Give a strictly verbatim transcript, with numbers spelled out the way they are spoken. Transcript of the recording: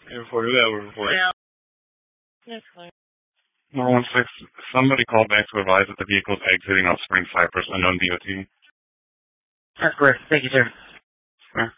Report, who that was report? Yeah. That's clear. four one six, somebody called back to advise that the vehicle is exiting off Spring Cypress, unknown D O T. That's correct. Thank you, sir.